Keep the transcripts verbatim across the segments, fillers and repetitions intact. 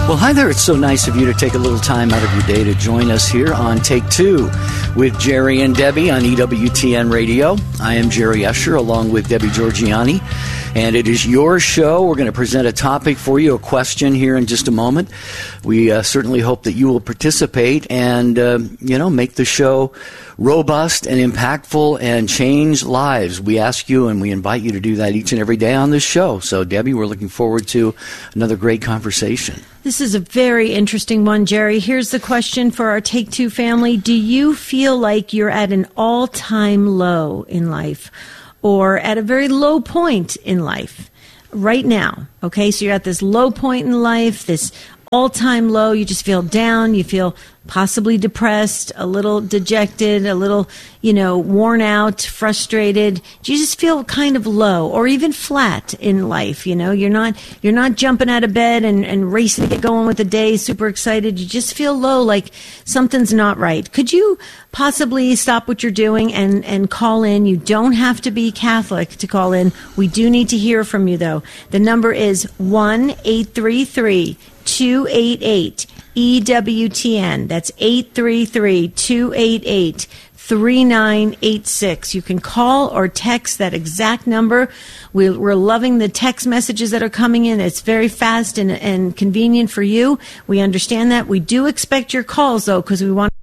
Well, hi there. It's so nice of you to take a little time out of your day to join us here on Take Two with Jerry and Debbie on E W T N Radio. I am Jerry Usher along with Debbie Georgiani, and it is your show. We're going to present a topic for you, a question here in just a moment. We uh, certainly hope that you will participate and, uh, you know, make the show robust and impactful and change lives. We ask you and we invite you to do that each and every day on this show. So, Debbie, we're looking forward to another great conversation. This is a very interesting one, Jerry. Here's the question for our Take Two family. Do you feel like you're at an all-time low in life or at a very low point in life right now? Okay, so you're at this low point in life, this all-time low. You just feel down. You feel possibly depressed, a little dejected, a little, you know, worn out, frustrated. You just feel kind of low or even flat in life. You know, you're not, you're not jumping out of bed and, and racing to get going with the day, super excited. You just feel low, like something's not right. Could you possibly stop what you're doing and, and call in? You don't have to be Catholic to call in. We do need to hear from you, though. The number is one eight three three two eight eight E W T N. That's eight three three two eight eight three nine eight six. You can call or text that exact number. We, we're loving the text messages that are coming in. It's very fast and, and convenient for you. We understand that. We do expect your calls, though, because we want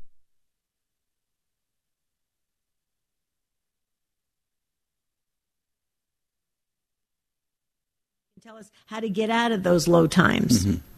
to tell us how to get out of those low times. Mm-hmm.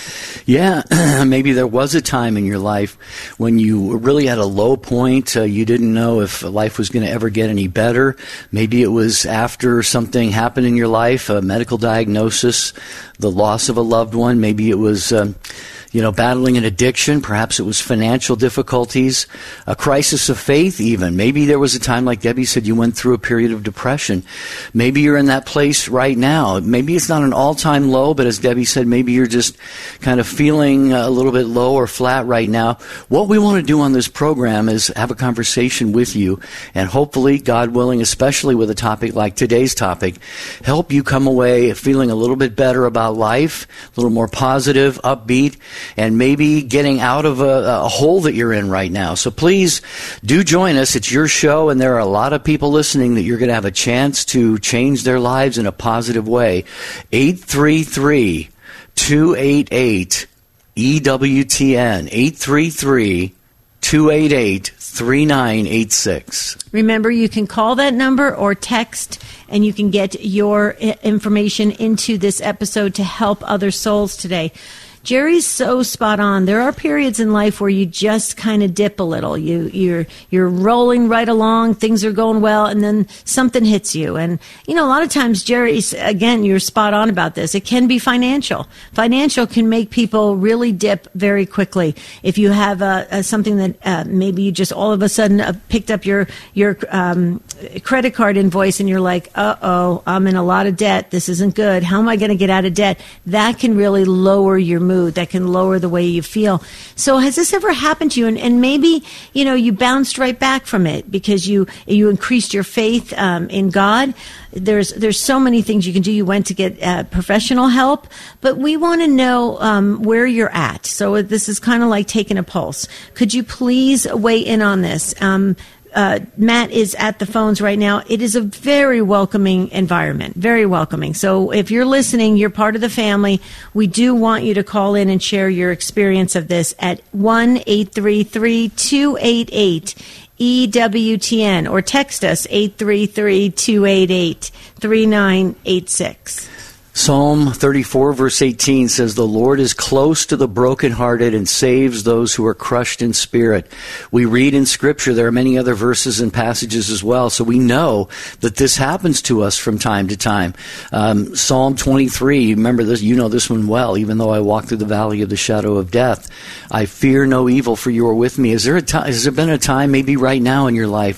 Yeah, maybe there was a time in your life when you were really at a low point. Uh, you didn't know if life was going to ever get any better. Maybe it was after something happened in your life, a medical diagnosis, the loss of a loved one. Maybe it was, um, you know, battling an addiction. Perhaps it was financial difficulties, a crisis of faith even. Maybe there was a time, like Debbie said, you went through a period of depression. Maybe you're in that place right now. Maybe it's not an all-time low, but as Debbie said, maybe you're just kind of feeling a little bit low or flat right now. What we want to do on this program is have a conversation with you and hopefully, God willing, especially with a topic like today's topic, help you come away feeling a little bit better about life, a little more positive, upbeat, and maybe getting out of a, a hole that you're in right now. So please do join us. It's your show, and there are a lot of people listening that you're going to have a chance to change their lives in a positive way. eight three three two eight eight E W T N, eight three three two eight eight three nine eight six. Remember, you can call that number or text, and you can get your information into this episode to help other souls today. Jerry's so spot on. There are periods in life where you just kind of dip a little. You, you're you're rolling right along, things are going well, and then something hits you. And, you know, a lot of times, Jerry's, again, you're spot on about this. It can be financial. Financial can make people really dip very quickly. If you have uh, uh, something that uh, maybe you just all of a sudden uh, picked up your, your um, credit card invoice and you're like, uh-oh, I'm in a lot of debt. This isn't good. How am I going to get out of debt? That can really lower your mood. That can lower the way you feel. So has this ever happened to you? And, and maybe, you know, you bounced right back from it because you you increased your faith um, in God. There's there's so many things you can do. You went to get uh, professional help, but we want to know um, where you're at. So this is kind of like taking a pulse. Could you please weigh in on this? Um, Uh, Matt is at the phones right now. It is a very welcoming environment, very welcoming. So if you're listening, you're part of the family. We do want you to call in and share your experience of this at one eight three three two eight eight E W T N or text us eight three three two eight eight three nine eight six. Psalm thirty-four, verse eighteen says, "The Lord is close to the brokenhearted and saves those who are crushed in spirit." We read in Scripture, there are many other verses and passages as well, so we know that this happens to us from time to time. Um, Psalm twenty-three, remember this, you know this one well. "Even though I walk through the valley of the shadow of death, I fear no evil, for you are with me." Is there a time, has there been a time, maybe right now in your life,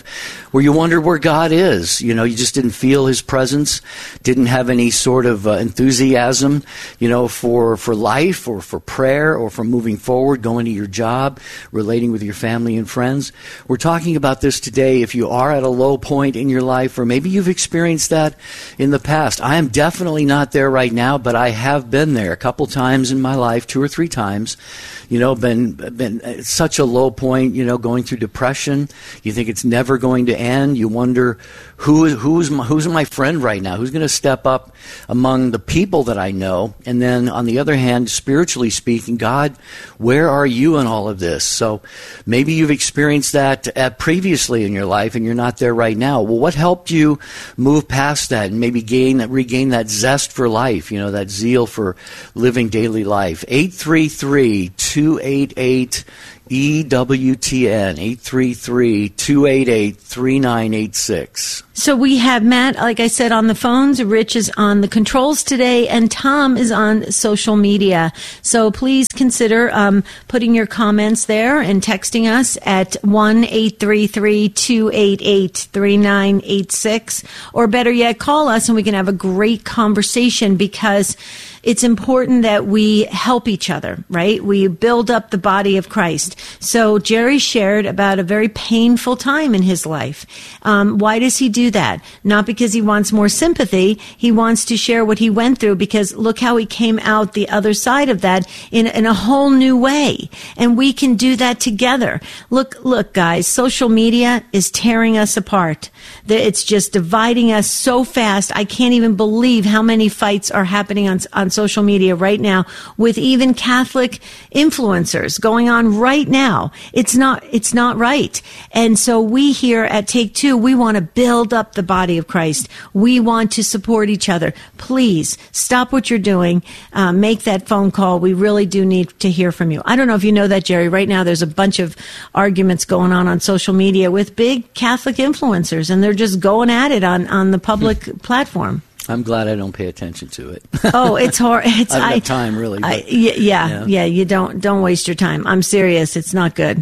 where you wondered where God is. You know, you just didn't feel His presence, didn't have any sort of uh, enthusiasm, you know, for, for life or for prayer or for moving forward, going to your job, relating with your family and friends. We're talking about this today if you are at a low point in your life, or maybe you've experienced that in the past. I am definitely not there right now, but I have been there a couple times in my life, two or three times. You know, been been at such a low point, you know, going through depression. You think it's never going to end. You wonder who who's my, who's my friend right now? Who's going to step up among the people that I know? And then on the other hand, spiritually speaking, God, where are you in all of this? So maybe you've experienced that at previously in your life and you're not there right now. Well, what helped you move past that and maybe gain that, regain that zest for life, you know, that zeal for living daily life? eight three three, two eight eight, E W T N, eight three three, two eight eight, three nine eight six. So we have Matt, like I said, on the phones. Rich is on the controls today, and Tom is on social media. So please consider um, putting your comments there and texting us at one eight three three, two eight eight, three nine eight six. Or better yet, call us and we can have a great conversation, because it's important that we help each other, right? We build up the body of Christ. So Jerry shared about a very painful time in his life. Um, why does he do that? Not because he wants more sympathy. He wants to share what he went through, because look how he came out the other side of that in, in a whole new way. And we can do that together. Look, look, guys, social media is tearing us apart. It's just dividing us so fast. I can't even believe how many fights are happening on, on social media right now, with even Catholic influencers going on right now. It's not, it's not right. And so we here at Take Two, we want to build up the body of Christ. We want to support each other. Please stop what you're doing. Uh, make that phone call. We really do need to hear from you. I don't know if you know that, Jerry. Right now, there's a bunch of arguments going on on social media with big Catholic influencers, and they're just going at it on, on the public platform. I'm glad I don't pay attention to it. Oh, it's hor- it's I've got I, time, really. I, But, yeah, yeah, yeah, yeah. You don't don't waste your time. I'm serious. It's not good.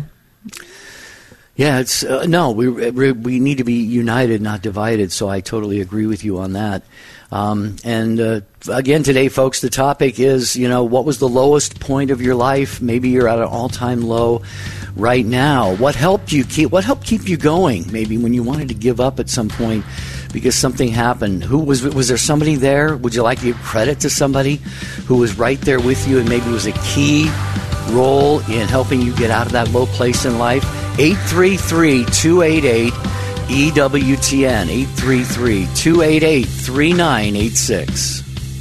Yeah, it's uh, no. We we need to be united, not divided. So I totally agree with you on that. Um, and uh, again, today, folks, the topic is, you know, what was the lowest point of your life? Maybe you're at an all-time low right now. What helped you keep? What helped keep you going? Maybe when you wanted to give up at some point because something happened. Who was? Was there somebody there? Would you like to give credit to somebody who was right there with you and maybe was a key role in helping you get out of that low place in life? eight three three, two eight eight, E W T N, eight three three, two eight eight, three nine eight six.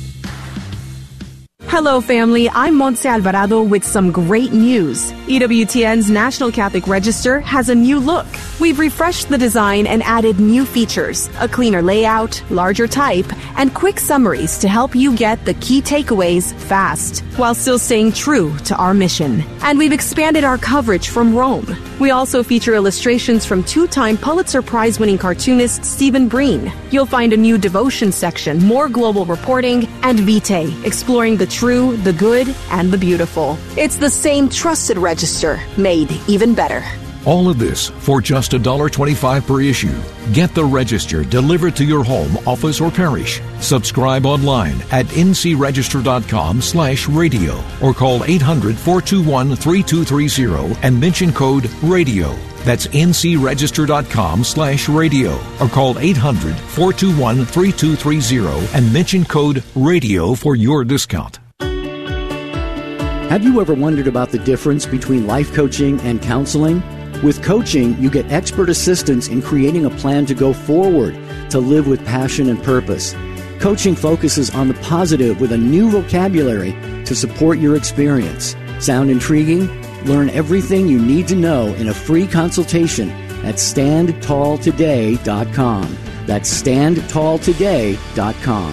Hello, family. I'm Montse Alvarado with some great news. E W T N's National Catholic Register has a new look. We've refreshed the design and added new features, a cleaner layout, larger type, and quick summaries to help you get the key takeaways fast, while still staying true to our mission. And we've expanded our coverage from Rome. We also feature illustrations from two-time Pulitzer Prize-winning cartoonist Stephen Breen. You'll find a new devotion section, more global reporting, and Vitae, exploring the true, the good, and the beautiful. It's the same trusted register, made even better. All of this for just one dollar twenty-five per issue. Get the Register delivered to your home, office, or parish. Subscribe online at ncregister.com slash radio or call eight hundred, four two one, three two three zero and mention code RADIO. That's ncregister.com slash radio or call eight hundred, four two one, three two three zero and mention code RADIO for your discount. Have you ever wondered about the difference between life coaching and counseling? With coaching, you get expert assistance in creating a plan to go forward, to live with passion and purpose. Coaching focuses on the positive with a new vocabulary to support your experience. Sound intriguing? Learn everything you need to know in a free consultation at stand tall today dot com. That's stand tall today dot com.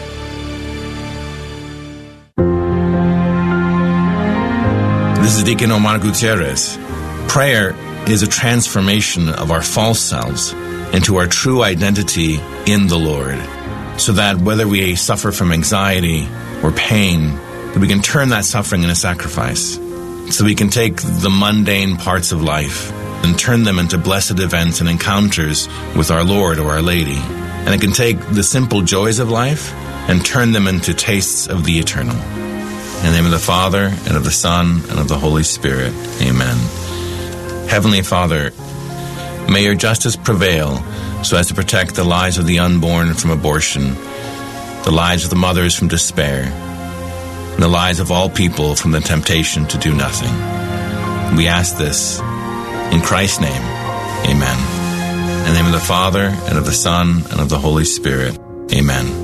This is Deacon Omar Gutierrez. Prayer is a transformation of our false selves into our true identity in the Lord, so that whether we suffer from anxiety or pain, that we can turn that suffering into sacrifice, so we can take the mundane parts of life and turn them into blessed events and encounters with our Lord or Our Lady. And it can take the simple joys of life and turn them into tastes of the eternal. In the name of the Father, and of the Son, and of the Holy Spirit. Amen. Heavenly Father, may your justice prevail so as to protect the lives of the unborn from abortion, the lives of the mothers from despair, and the lives of all people from the temptation to do nothing. We ask this in Christ's name. Amen. In the name of the Father, and of the Son, and of the Holy Spirit. Amen.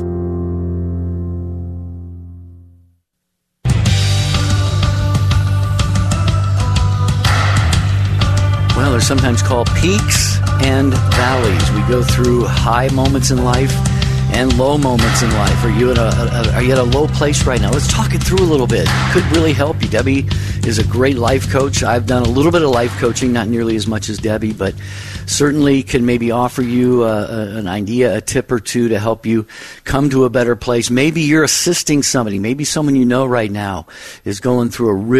Well, they're sometimes called peaks and valleys. We go through high moments in life and low moments in life. Are you at a, a are you at a low place right now? Let's talk it through a little bit. Could really help you. Debbie is a great life coach. I've done a little bit of life coaching, not nearly as much as Debbie, but certainly can maybe offer you uh, an idea, a tip or two to help you come to a better place. Maybe you're assisting somebody. Maybe someone you know right now is going through a really